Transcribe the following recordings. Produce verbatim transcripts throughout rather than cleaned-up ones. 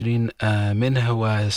منه،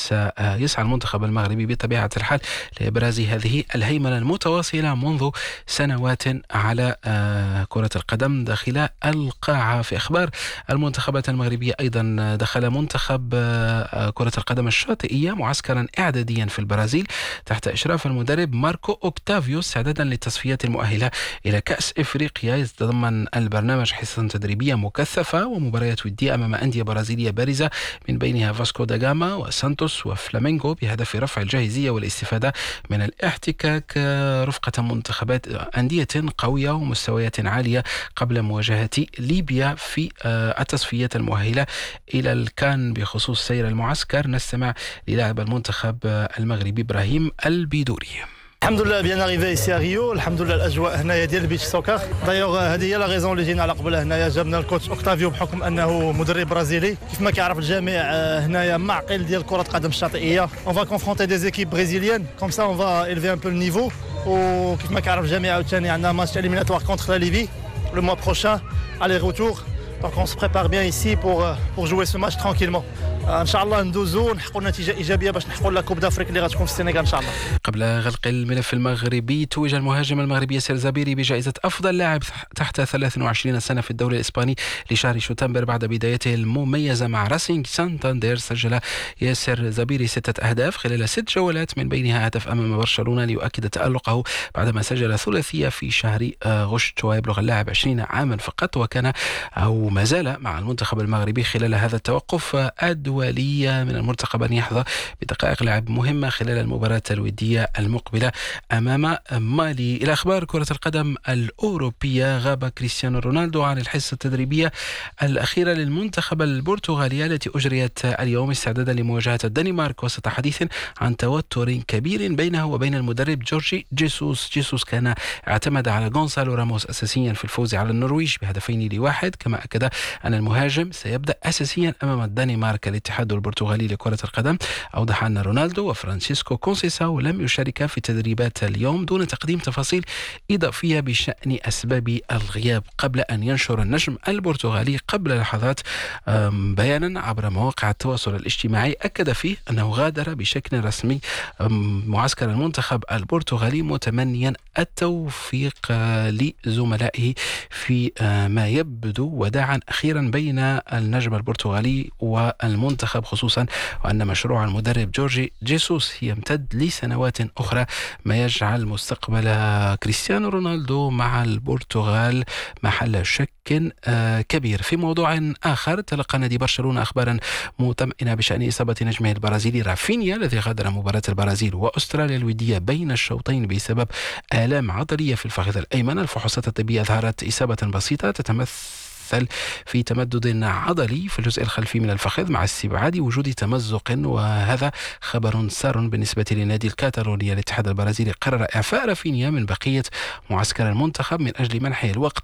وسيسعى المنتخب المغربي بطبيعة الحال لإبراز هذه الهيمنة المتواصلة منذ سنوات على كرة القدم داخل القاعة. في أخبار المنتخبات المغربية أيضا، دخل منتخب كرة القدم الشاطئية معسكرا إعداديا في البرازيل تحت إشراف المدرب ماركو أوكتافيو استعدادا للتصفيات المؤهلة إلى كأس إفريقيا. يتضمن البرنامج حصص تدريبية مكثفة ومباريات ودية أمام أندية برازيلية بارزة من بينها فاسكو دا غاما وسانتوس وفلامينغو، بهدف رفع الجاهزية والاستفادة من الاحتكاك رفقة منتخبات أندية قوية ومستويات عالية قبل مواجهة ليبيا في التصفيات المؤهلة إلى الكان. بخصوص سير المعسكر نستمع للاعب المنتخب المغربي إبراهيم البيدوري. الحمد لله بيان اريفي ايسي ا ريو. الحمد لله الاجواء هنايا ديال البيتش سوكر. دايوغ هذه هي لا ريزون اللي جينا على قبل هنايا. جابنا الكوتش اوكتافيو بحكم انه مدرب برازيلي كيف ما كيعرف الجميع. هنايا معقل ديال كره القدم الشاطئيه. اون فا كونفرونتي دي زيكيب برازيليان كوم سا اون فا الفي ان بو النيفو. وكيف ما كيعرف الجميع عاوتاني عندنا ماتش اليميناتوار كونتر لا ليبي لو موا بروشان علي روتور. Donc on se prépare bien ici pour, pour jouer ce match tranquillement. ان شاء الله ندوزو ونحققوا نتيجه ايجابيه باش نحققوا لا كوب دافريك اللي غتكون في السنغال ان شاء الله. قبل غلق الملف المغربي، توج المهاجم المغربي ياسر زبيري بجائزه افضل لاعب تحت ثلاث وعشرين سنه في الدوري الاسباني لشهر شتنبر بعد بدايته المميزه مع راسينغ سانتاندير. سجل ياسر زبيري ستة اهداف خلال ست جولات من بينها هدف امام برشلونه ليؤكد تالقه بعدما سجل ثلاثيه في شهر غشت. ويبلغ اللاعب عشرين عاما فقط، وكان او ما زال مع المنتخب المغربي خلال هذا التوقف الدولي. من المرتقب أن يحظى بدقائق لعب مهمة خلال المباراة الودية المقبلة أمام مالي. إلى أخبار كرة القدم الأوروبية، غاب كريستيانو رونالدو عن الحصة التدريبية الأخيرة للمنتخب البرتغالي التي أجريت اليوم استعدادا لمواجهة الدنمارك وسط حديث عن توتر كبير بينه وبين المدرب جورجي جيسوس. جيسوس كان اعتمد على غونسالو راموس أساسيا في الفوز على النرويج بهدفين لواحد، كما أكد أن المهاجم سيبدأ أساسيا أمام الدنمارك. الاتحاد البرتغالي لكرة القدم أوضح أن رونالدو وفرانسيسكو كونسيساو لم يشاركا في تدريبات اليوم دون تقديم تفاصيل إضافية بشأن أسباب الغياب، قبل أن ينشر النجم البرتغالي قبل لحظات بيانا عبر مواقع التواصل الاجتماعي أكد فيه أنه غادر بشكل رسمي معسكر المنتخب البرتغالي متمنيا التوفيق لزملائه في ما يبدو وداعا أخيرا بين النجم البرتغالي والمنتخب، خصوصا وأن مشروع المدرب جورجي جيسوس يمتد لسنوات أخرى، ما يجعل مستقبل كريستيانو رونالدو مع البرتغال محل شك كبير. في موضوع آخر، تلقى نادي برشلونة أخبارا مطمئنة بشأن إصابة نجمه البرازيلي رافينيا الذي غادر مباراة البرازيل وأستراليا الودية بين الشوطين بسبب آلام عضلية في الفخذ الأيمن. الفحوصات الطبية أظهرت إصابة بسيطة تتمثل في تمدد عضلي في الجزء الخلفي من الفخذ مع استبعاد وجود تمزق، وهذا خبر سار بالنسبة لنادي الكاتالونيا. الاتحاد البرازيلي قرر إعفاء رافينيا من بقية معسكر المنتخب من أجل منحه الوقت